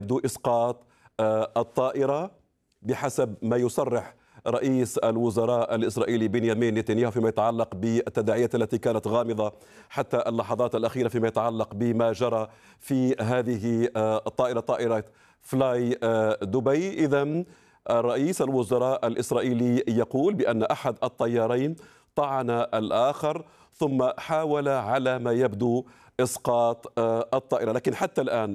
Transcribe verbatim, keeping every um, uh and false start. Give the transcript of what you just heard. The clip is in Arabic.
يبدو إسقاط الطائرة بحسب ما يصرح رئيس الوزراء الإسرائيلي بنيامين نتنياهو فيما يتعلق بالتداعيات التي كانت غامضة حتى اللحظات الأخيرة فيما يتعلق بما جرى في هذه الطائرة، طائرة فلاي دبي. إذن رئيس الوزراء الإسرائيلي يقول بأن أحد الطيارين طعن الآخر ثم حاول على ما يبدو إسقاط الطائرة، لكن حتى الآن